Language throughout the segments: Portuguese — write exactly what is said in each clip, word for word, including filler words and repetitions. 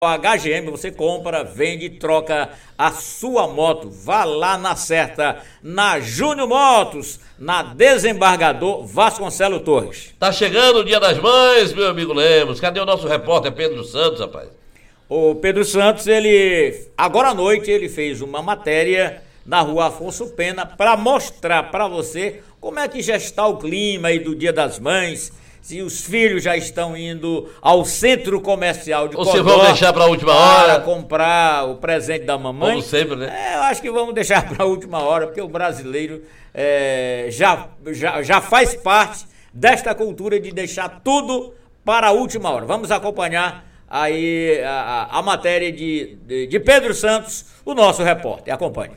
A H G M você compra, vende e troca a sua moto. Vá lá na certa, na Júnior Motos, na Desembargador Vasconcelos Torres. Tá chegando o Dia das Mães, meu amigo Lemos. Cadê o nosso repórter Pedro Santos, rapaz? O Pedro Santos, ele agora à noite ele fez uma matéria na Rua Afonso Pena para mostrar para você como é que já está o clima aí do Dia das Mães. Se os filhos já estão indo ao centro comercial de Codó. Ou se vão deixar para a última hora? Para comprar o presente da mamãe. Como sempre, né? É, eu acho que vamos deixar para a última hora, porque o brasileiro é, já, já, já faz parte desta cultura de deixar tudo para a última hora. Vamos acompanhar aí a, a, a matéria de, de, de Pedro Santos, o nosso repórter. Acompanhe.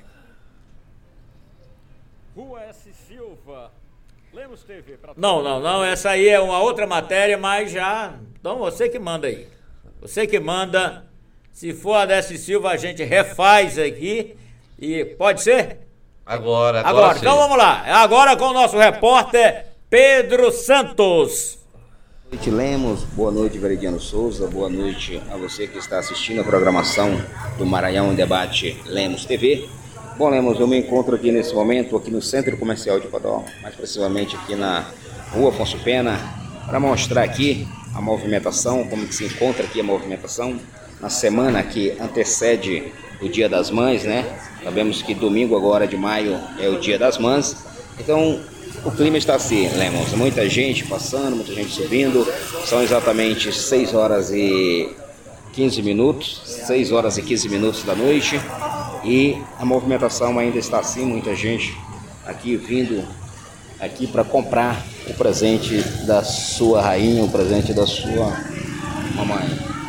Rua S. Silva. Lemos T V. Pra... Não, não, não, essa aí é uma outra matéria, mas já... Então você que manda aí. Você que manda. Se for a Décio Silva, a gente refaz aqui. E pode ser? Agora, agora, agora. Sim. Então vamos lá. Agora com o nosso repórter Pedro Santos. Boa noite, Lemos. Boa noite, Veridiano Souza. Boa noite a você que está assistindo a programação do Maranhão em Debate Lemos T V. Bom, Lemos, eu me encontro aqui nesse momento, aqui no Centro Comercial de Codó, mais precisamente aqui na Rua Afonso Pena, para mostrar aqui a movimentação, como que se encontra aqui a movimentação na semana que antecede o Dia das Mães, né? Sabemos que domingo agora de maio é o Dia das Mães, então o clima está assim, Lemos, muita gente passando, muita gente subindo, são exatamente seis horas e quinze minutos, seis horas e quinze minutos da noite. E a movimentação ainda está assim, muita gente aqui vindo aqui para comprar o presente da sua rainha, o presente da sua mamãe.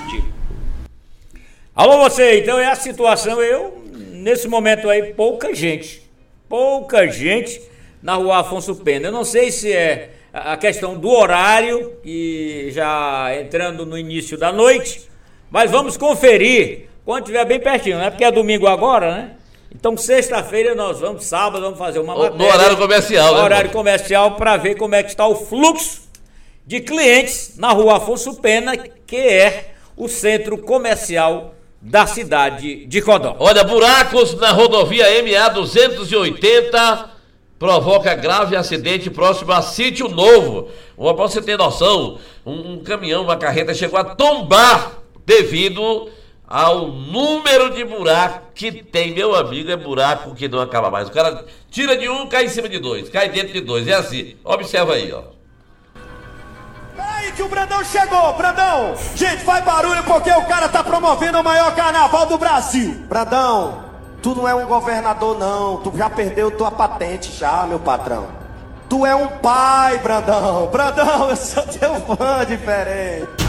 Alô você, então é a situação, eu, nesse momento aí, pouca gente, pouca gente na Rua Afonso Pena. Eu não sei se é a questão do horário, e já entrando no início da noite, mas vamos conferir quando estiver bem pertinho, né? Porque é domingo agora, né? Então, sexta-feira nós vamos, sábado, vamos fazer uma matéria. No horário comercial, no né? horário comercial, para ver como é que está o fluxo de clientes na Rua Afonso Pena, que é o centro comercial da cidade de Codó. Olha, buracos na rodovia M A duzentos e oitenta provoca grave acidente próximo a Sítio Novo. Para você ter noção, um, um caminhão, uma carreta chegou a tombar devido ao número de buracos que tem, meu amigo, é buraco que não acaba mais. O cara tira de um, cai em cima de dois, cai dentro de dois, é assim. Observa aí, ó. Peraí que o Brandão chegou, Brandão! Gente, faz barulho porque o cara tá promovendo o maior carnaval do Brasil. Brandão, tu não é um governador não, tu já perdeu tua patente já, meu patrão. Tu é um pai, Brandão. Brandão, eu sou teu fã diferente.